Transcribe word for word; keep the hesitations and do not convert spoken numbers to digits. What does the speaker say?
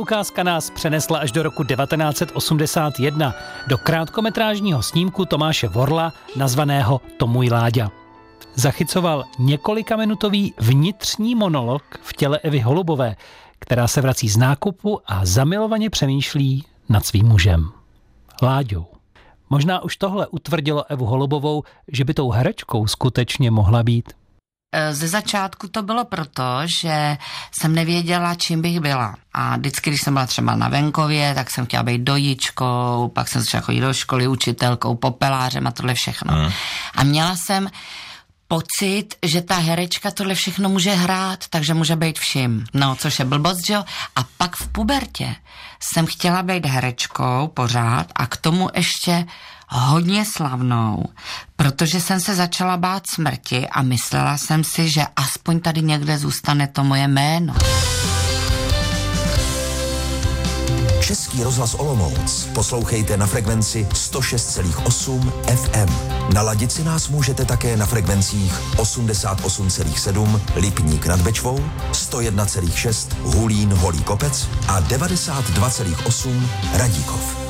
ukázka nás přenesla až do roku devatenáct set osmdesát jedna do krátkometrážního snímku Tomáše Worla nazvaného To můj Láďa. Zachycoval několikaminutový vnitřní monolog v těle Evy Holubové, která se vrací z nákupu a zamilovaně přemýšlí nad svým mužem. Láďou. Možná už tohle utvrdilo Evu Holubovou, že by tou herečkou skutečně mohla být. Ze začátku to bylo proto, že jsem nevěděla, čím bych byla. A vždycky, když jsem byla třeba na venkově, tak jsem chtěla být dojičkou, pak jsem začala chodit do školy, učitelkou, popelářem a tohle všechno. Hmm. A měla jsem pocit, že ta herečka tohle všechno může hrát, takže může být vším. No, což je blbost, že jo? A pak v pubertě jsem chtěla být herečkou pořád a k tomu ještě hodně slavnou, protože jsem se začala bát smrti a myslela jsem si, že aspoň tady někde zůstane to moje jméno. Český rozhlas Olomouc poslouchejte na frekvenci sto šest celá osm F M. Naladit si nás můžete také na frekvencích osmdesát osm celá sedm Lipník nad Bečvou, sto jedna celá šest Hulín Holý Kopec a devadesát dva celá osm Radíkov.